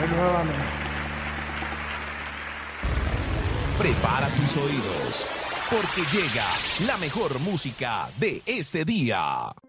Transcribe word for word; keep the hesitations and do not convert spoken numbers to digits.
nuevamente. Prepara tus oídos, porque llega la mejor música de este día.